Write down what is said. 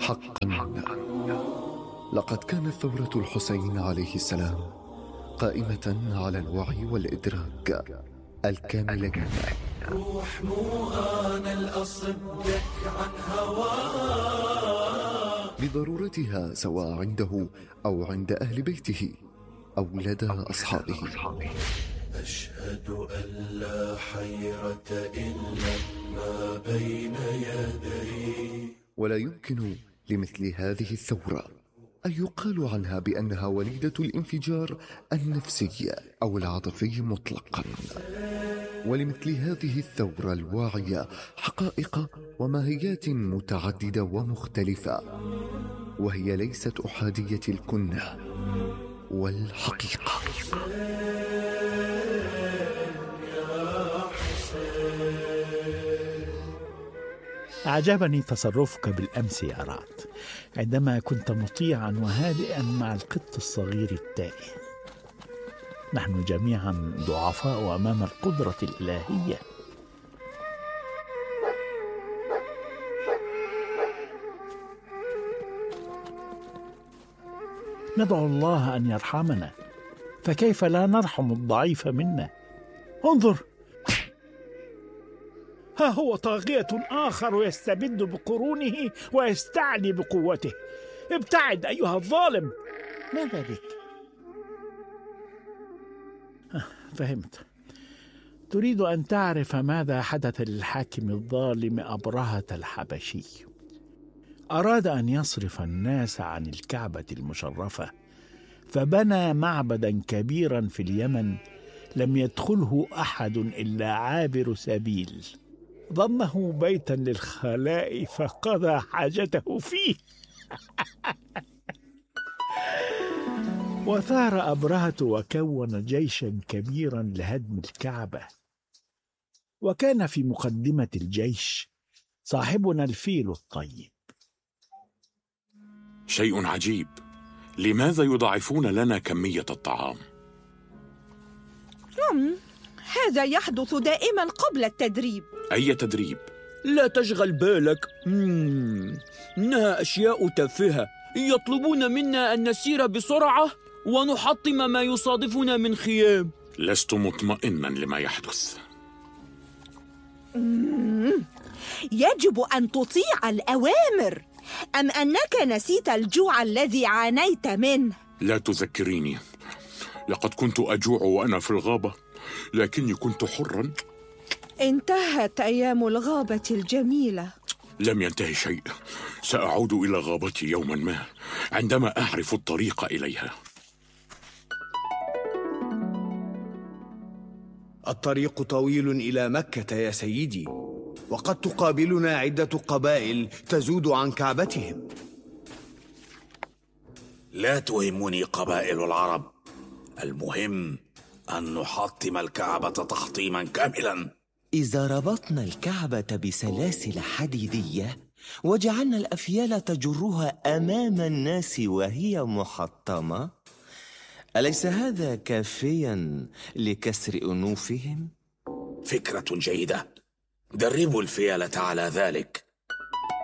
حقا لقد كانت ثورة الحسين عليه السلام قائمة على الوعي والإدراك الكاملين. روح مو أنا الأصدك عن هواه بضرورتها سواء عنده أو عند أهل بيته أو لدى أصحابه. أشهد أن لا حيرة إلا ما بين يدي. ولا يمكن لمثل هذه الثورة أن يقال عنها بأنها وليدة الانفجار النفسي أو العاطفي مطلقا. ولمثل هذه الثورة الواعية حقائق وماهيات متعددة ومختلفة، وهي ليست أحادية الكنة والحقيقة. أعجبني تصرفك بالأمس يا رعد، عندما كنت مطيعا وهادئا مع القط الصغير التائه. نحن جميعا ضعفاء أمام القدرة الإلهية. ندعو الله أن يرحمنا، فكيف لا نرحم الضعيف منا؟ انظر، ها هو طاغية آخر يستبد بقرونه ويستعلي بقوته. ابتعد أيها الظالم. ماذا بك؟ فهمت. تريد أن تعرف ماذا حدث للحاكم الظالم أبرهة الحبشي. أراد أن يصرف الناس عن الكعبة المشرفة، فبنى معبدا كبيرا في اليمن لم يدخله أحد إلا عابر سبيل. ظنه بيتا للخلاء فقضى حاجته فيه. وثار أبرهة وكون جيشا كبيرا لهدم الكعبة، وكان في مقدمة الجيش صاحبنا الفيل الطيب. شيء عجيب، لماذا يضاعفون لنا كمية الطعام؟ هذا يحدث دائما قبل التدريب. أي تدريب؟ لا تشغل بالك، إنها أشياء تافهة. يطلبون منا أن نسير بسرعة ونحطم ما يصادفنا من خيام. لست مطمئنا لما يحدث. يجب أن تطيع الأوامر، أم أنك نسيت الجوع الذي عانيت منه؟ لا تذكريني، لقد كنت أجوع وأنا في الغابة، لكني كنت حرا. انتهت أيام الغابة الجميلة. لم ينتهي شيء، سأعود إلى غابتي يوما ما عندما أعرف الطريق إليها. الطريق طويل إلى مكة يا سيدي، وقد تقابلنا عدة قبائل تزود عن كعبتهم. لا تهمني قبائل العرب، المهم أن نحطم الكعبة تحطيما كاملا. إذا ربطنا الكعبة بسلاسل حديدية وجعلنا الأفيال تجرها أمام الناس وهي محطمة، أليس هذا كافيا لكسر أنوفهم؟ فكرة جيدة، دربوا الفيلة على ذلك.